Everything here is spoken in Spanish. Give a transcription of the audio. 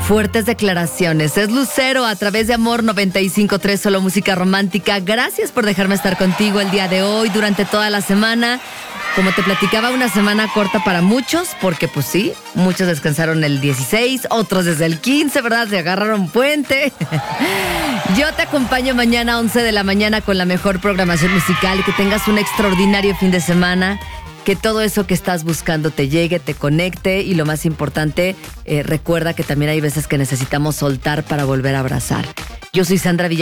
Fuertes declaraciones. Es Lucero a través de Amor 95.3, solo música romántica. Gracias por dejarme estar contigo el día de hoy, durante toda la semana. Como te platicaba, una semana corta para muchos, porque pues sí, muchos descansaron el 16, otros desde el 15, ¿verdad? Se agarraron puente. Yo te acompaño mañana a 11 de la mañana con la mejor programación musical y que tengas un extraordinario fin de semana. Que todo eso que estás buscando te llegue, te conecte y lo más importante, recuerda que también hay veces que necesitamos soltar para volver a abrazar. Yo soy Sandra Villar.